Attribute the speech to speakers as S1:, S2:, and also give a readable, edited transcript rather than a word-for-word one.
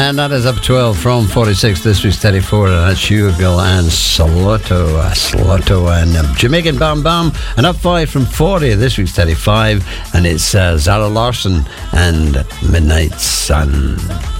S1: And that is up 12 from 46. This week's 34, and that's Hugo and Slotto and Jamaican Bam Bam. And up 5 from 40, this week's 35, and it's Zara Larsson and Midnight Sun.